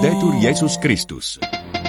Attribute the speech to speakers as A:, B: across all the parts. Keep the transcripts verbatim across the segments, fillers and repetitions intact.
A: Laudetur Jesus Christus.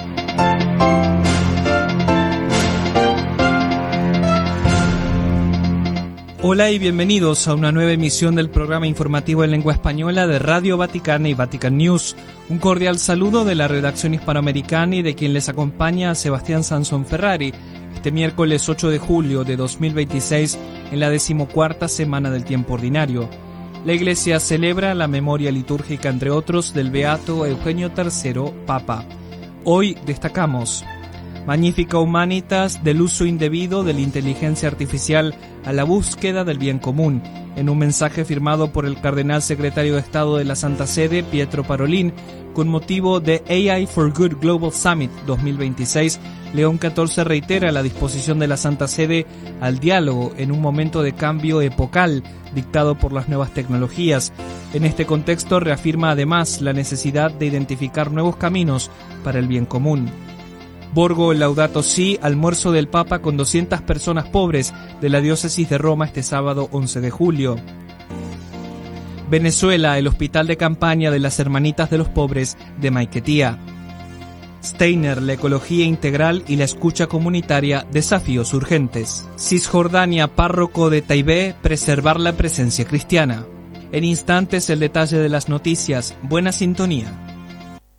B: Hola y bienvenidos a una nueva emisión del programa informativo en lengua española de Radio Vaticana y Vatican News. Un cordial saludo de la redacción hispanoamericana y de quien les acompaña, Sebastián Sansón Ferrari, este miércoles ocho de julio de dos mil veintiséis, en la decimocuarta semana del tiempo ordinario. La Iglesia celebra la memoria litúrgica, entre otros, del beato Eugenio tercero, Papa. Hoy destacamos Magnificat Humanitas, del uso indebido de la inteligencia artificial a la búsqueda del bien común, en un mensaje firmado por el cardenal secretario de Estado de la Santa Sede, Pietro Parolin, con motivo de A I for Good Global Summit dos mil veintiséis. León catorce reitera la disposición de la Santa Sede al diálogo en un momento de cambio epocal dictado por las nuevas tecnologías. En este contexto reafirma además la necesidad de identificar nuevos caminos para el bien común. Borgo Laudato Si, almuerzo del Papa con doscientas personas pobres de la diócesis de Roma este sábado once de julio. Venezuela, el hospital de campaña de las Hermanitas de los Pobres de Maiquetía. Steiner, la ecología integral y la escucha comunitaria, desafíos urgentes. Cisjordania, párroco de Taibé, preservar la presencia cristiana. En instantes el detalle de las noticias. Buena sintonía.